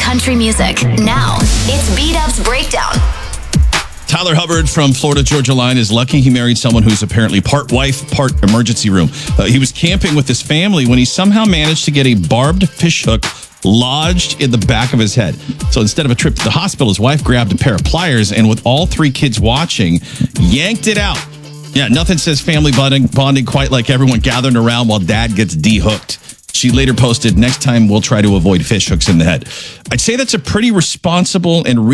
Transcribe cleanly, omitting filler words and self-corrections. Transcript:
country music. Now, it's B-Dub's Breakdown. Tyler Hubbard from Florida Georgia Line is lucky he married someone who's apparently part wife, part emergency room. He was camping with his family when he somehow managed to get a barbed fish hook lodged in the back of his head. So instead of a trip to the hospital, his wife grabbed a pair of pliers and with all three kids watching, yanked it out. Yeah, nothing says family bonding quite like everyone gathering around while dad gets de-hooked. She later posted, "Next time we'll try to avoid fish hooks in the head." I'd say that's a pretty responsible and